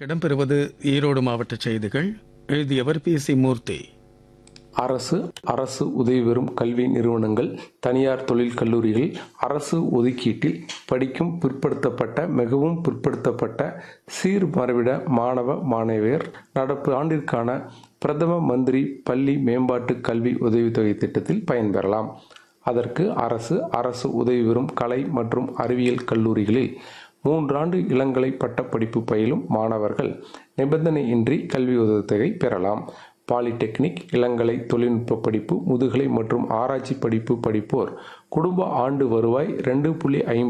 இடம்பெறுவது ஈரோடு மாவட்ட செய்திகள். எழுதியவர் PC மூர்த்தி. அரசு உதவி பெறும் கல்வி நிறுவனங்கள், தனியார் தொழில் கல்லூரிகள் அரசு ஒதுக்கீட்டில் படிக்கும் மிகவும் பிற்படுத்தப்பட்ட சீர்மரபிட மாணவ மாணவியர் நடப்பு ஆண்டிற்கான பிரதம மந்திரி பள்ளி மேம்பாட்டு கல்வி உதவித்தொகை திட்டத்தில் பயன்பெறலாம். அதற்கு அரசு உதவி பெறும் கலை மற்றும் அறிவியல் கல்லூரிகளில் 3 ஆண்டு இளங்கலை பட்டப்படிப்பு பயிலும் மாணவர்கள் நிபந்தனையின்றி கல்வி உதவித்தொகை பெறலாம். பாலிடெக்னிக், இளங்கலை தொழில்நுட்ப படிப்பு, முதுகலை மற்றும் ஆராய்ச்சி படிப்பு படிப்போர் குடும்ப ஆண்டு வருவாய் 2.5